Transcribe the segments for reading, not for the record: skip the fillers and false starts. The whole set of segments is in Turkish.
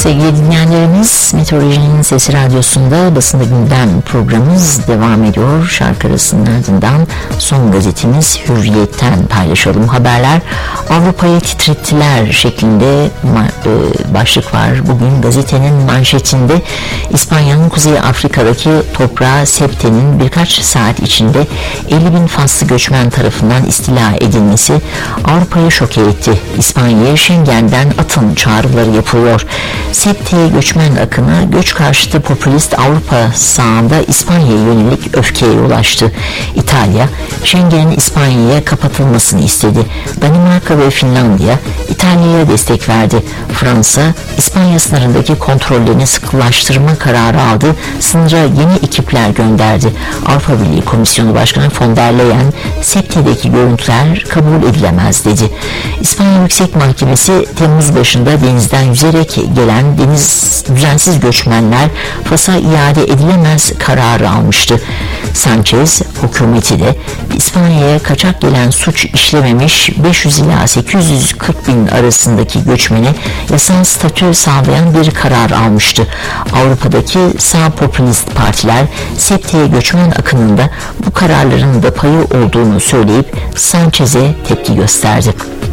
Sevgili dinleyenlerimiz, Meteorolojinin Sesi Radyosu'nda Basında Gündem programımız devam ediyor. Şarkı arasının ardından son gazetemiz Hürriyet'ten paylaşalım. Haberler Avrupa'yı titrettiler şeklinde başlık var. Bugün gazetenin manşetinde İspanya'nın Kuzey Afrika'daki toprağı Ceute'nin birkaç saat içinde 50.000 Faslı göçmen tarafından istila edilmesi Avrupa'yı şoke etti. İspanya'ya Schengen'den atın çağrıları yapılıyor. Ceute'ye göçmen akını göç karşıtı popülist Avrupa sağında İspanya'ya yönelik öfkeye ulaştı. İtalya, Schengen'in İspanya'ya kapatılmasını istedi. Danimarka ve Finlandiya İtalya'ya destek verdi. Fransa, İspanya sınırındaki kontrollerini sıkılaştırma kararı aldı. Sınıra yeni ekipler gönderdi. Avrupa Birliği Komisyonu Başkanı von der Leyen, Ceute'deki görüntüler kabul edilemez dedi. İspanya Yüksek Mahkemesi Temmuz başında denizden yüzerek gelen düzensiz göçmenler Fas'a iade edilemez kararı almıştı. Sanchez hükümeti de İspanya'ya kaçak gelen suç işlememiş 500 ila 840 bin arasındaki göçmene yasal statü sağlayan bir karar almıştı. Avrupa'daki sağ popülist partiler Ceute'ye göçmen akınında bu kararların da payı olduğunu söyleyip Sanchez'e tepki gösterdi.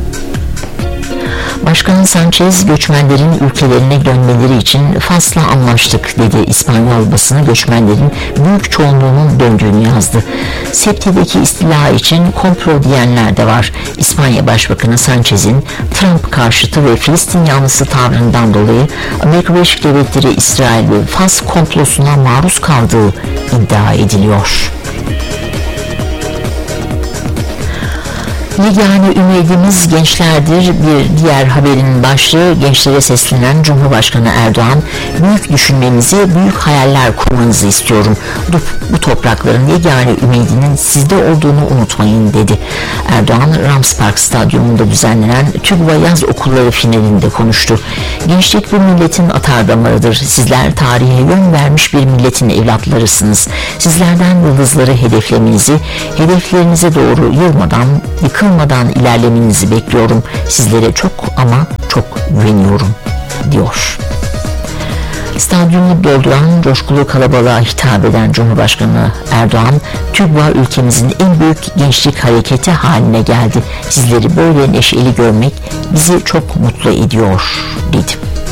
Başkan Sanchez, göçmenlerin ülkelerine dönmeleri için Fas'la anlaştık dedi. İspanyol basını göçmenlerin büyük çoğunluğunun döndüğünü yazdı. Ceute'deki istila için komplo diyenler de var. İspanya Başbakanı Sanchez'in Trump karşıtı ve Filistin yanlısı tavrından dolayı Amerika Birleşik Devletleri, İsrail ve Fas komplosuna maruz kaldığı iddia ediliyor. Yegane ümidimiz gençlerdir. Bir diğer haberin başlığı, gençlere seslenen Cumhurbaşkanı Erdoğan, büyük düşünmenizi, büyük hayaller kurmanızı istiyorum. Bu toprakların yegane ümidinin sizde olduğunu unutmayın dedi. Erdoğan, Rams Park Stadyumunda düzenlenen TÜGVA yaz okulları finalinde konuştu. Gençlik bu milletin atardamarıdır. Sizler tarihe yön vermiş bir milletin evlatlarısınız. Sizlerden yıldızları hedeflemenizi, hedeflerinize doğru yıkılmadan ilerlemenizi bekliyorum. Sizlere çok ama çok güveniyorum diyor. Stadyumu dolduran coşkulu kalabalığa hitap eden Cumhurbaşkanı Erdoğan, TÜGVA ülkemizin en büyük gençlik hareketi haline geldi. Sizleri böyle neşeli görmek bizi çok mutlu ediyor dedi.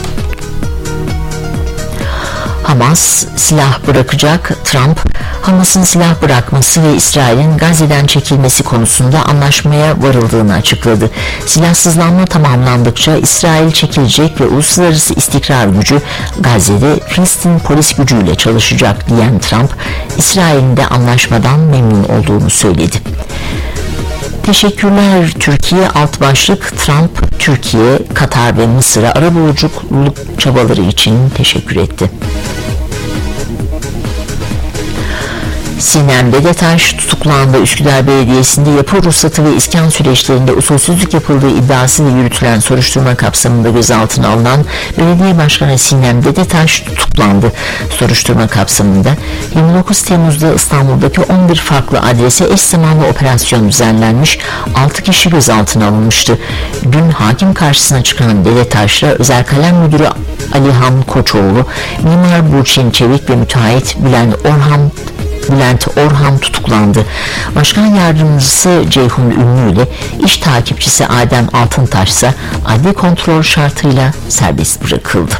Hamas silah bırakacak. Trump, Hamas'ın silah bırakması ve İsrail'in Gazze'den çekilmesi konusunda anlaşmaya varıldığını açıkladı. Silahsızlanma tamamlandıkça İsrail çekilecek ve uluslararası istikrar gücü Gazze'de Filistin polis gücüyle çalışacak diyen Trump, İsrail'in de anlaşmadan memnun olduğunu söyledi. Teşekkürler Türkiye alt başlık, Trump, Türkiye, Katar ve Mısır'a arabuluculuk çabaları için teşekkür etti. Sinem Bedetaş tutuklandı. Üsküdar Belediyesi'nde yapı ruhsatı ve iskan süreçlerinde usulsüzlük yapıldığı iddiasıyla yürütülen soruşturma kapsamında gözaltına alınan Belediye Başkanı Sinem Bedetaş tutuklandı. Soruşturma kapsamında 29 Temmuz'da İstanbul'daki 11 farklı adrese eş zamanlı operasyon düzenlenmiş, 6 kişi gözaltına alınmıştı. Dün hakim karşısına çıkan Bedetaş'la Özel Kalem Müdürü Alihan Koçoğlu, Mimar Burçin Çevik ve müteahhit Bülent Orhan tutuklandı. Başkan Yardımcısı Ceyhun Ünlü ile iş takipçisi Adem Altıntaş ise adli kontrol şartıyla serbest bırakıldı.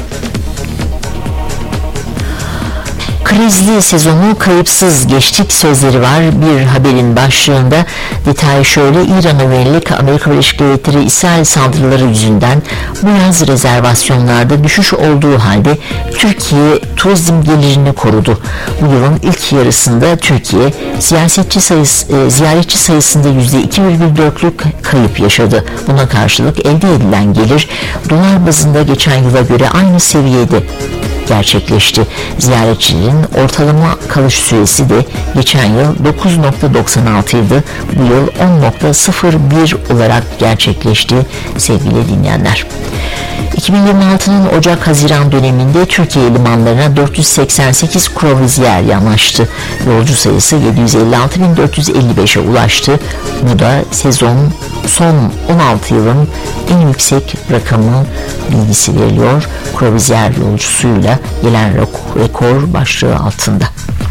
Krizli sezonu kayıpsız geçtik sözleri var bir haberin başlığında. Detay şöyle: İran'a yönelik Amerika Birleşik Devletleri İsrail saldırıları yüzünden bu yaz rezervasyonlarda düşüş olduğu halde Türkiye turizm gelirini korudu. Bu yılın ilk yarısında Türkiye ziyaretçi sayısında %2,4'lük kayıp yaşadı. Buna karşılık elde edilen gelir dolar bazında geçen yıla göre aynı seviyede gerçekleşti. Ziyaretçilerin ortalama kalış süresi de geçen yıl 9.96 ydı. Bu yıl 10.01 olarak gerçekleşti sevgili dinleyenler. 2026'nın Ocak-Haziran döneminde Türkiye limanlarına 488 kruvaziyer yanaştı. Yolcu sayısı 756.455'e ulaştı. Bu da sezon son 16 yılın en yüksek rakamı bilgisi veriliyor. Kruvaziyer yolcusuyla gelen rekor başlığı altında.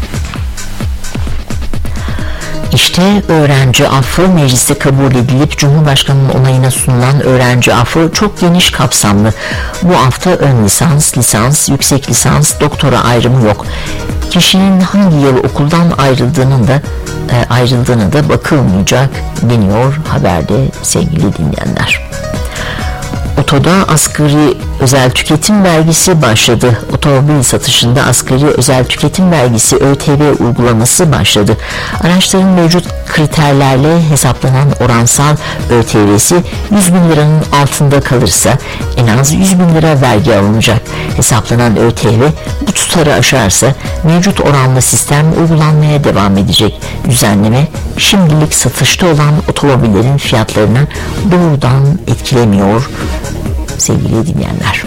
İşte öğrenci affı mecliste kabul edilip Cumhurbaşkanı'nın onayına sunulan öğrenci affı çok geniş kapsamlı. Bu afta ön lisans, lisans, yüksek lisans, doktora ayrımı yok. Kişinin hangi yıl okuldan ayrıldığına da bakılmayacak deniyor haberde sevgili dinleyenler. Otoda asgari özel tüketim vergisi başladı. Otomobil satışında asgari özel tüketim vergisi ÖTV uygulaması başladı. Araçların mevcut kriterlerle hesaplanan oransal ÖTV'si 100 bin liranın altında kalırsa en az 100 bin lira vergi alınacak. Hesaplanan ÖTV bu tutarı aşarsa mevcut oranlı sistem uygulanmaya devam edecek. Düzenleme şimdilik satışta olan otomobillerin fiyatlarını doğrudan etkilemiyor sevgili dinleyenler.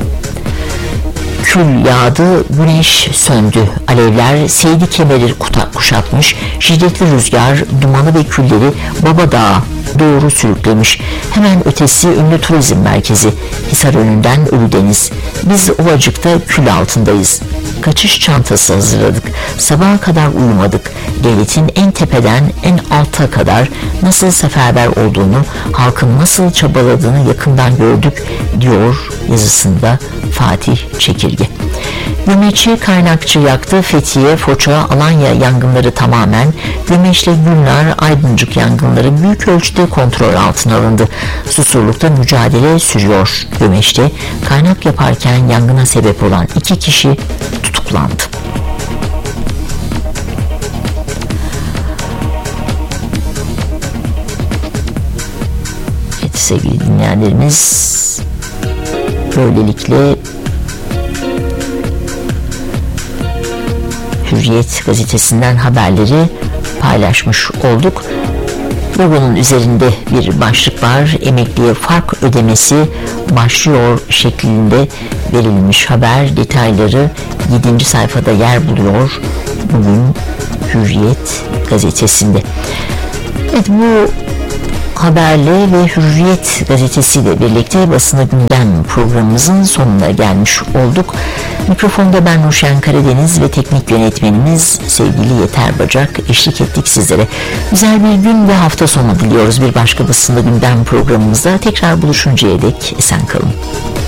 Kül yağdı, güneş söndü. Alevler Seydi Kemer'i kuşatmış, şiddetli rüzgar dumanı ve külleri Baba Dağı doğru sürüklemiş. Hemen ötesi ünlü turizm merkezi Hisarönü'nden Ölüdeniz. Biz Ovacık'ta kül altındayız. Kaçış çantası hazırladık. Sabaha kadar uyumadık. Devletin en tepeden en alta kadar nasıl seferber olduğunu, halkın nasıl çabaladığını yakından gördük diyor yazısında Fatih Çekirge. Gömeç'i kaynakçı yaktı. Fethiye, Foça, Alanya yangınları tamamen, Gömeç'le Gülnar, Aydıncık yangınları büyük ölçüde kontrol altına alındı. Susurluk'ta mücadele sürüyor. Gömeç'te kaynak yaparken yangına sebep olan 2 kişi tutuklandı. Evet sevgili dinleyenlerimiz, böylelikle Hürriyet gazetesinden haberleri paylaşmış olduk. Logonun üzerinde bir başlık var. Emekliye fark ödemesi başlıyor şeklinde verilmiş haber. Detayları 7. sayfada yer buluyor bugün Hürriyet gazetesinde. Evet, bu haberle ve Hürriyet gazetesiyle birlikte Basına Gündem programımızın sonuna gelmiş olduk. Mikrofonda ben Nurşen Karadeniz ve teknik yönetmenimiz sevgili Yeter Bacak eşlik ettik sizlere. Güzel bir gün ve hafta sonu diliyoruz. Bir başka Basına Gündem programımızda tekrar buluşuncaya dek esen kalın.